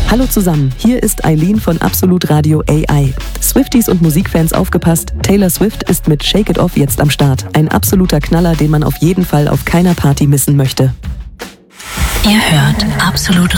Hallo zusammen, hier ist Eileen von Absolut Radio AI. Swifties und Musikfans aufgepasst, Taylor Swift ist mit Shake It Off jetzt am Start. Ein absoluter Knaller, den man auf jeden Fall auf keiner Party missen möchte. Ihr hört Absolut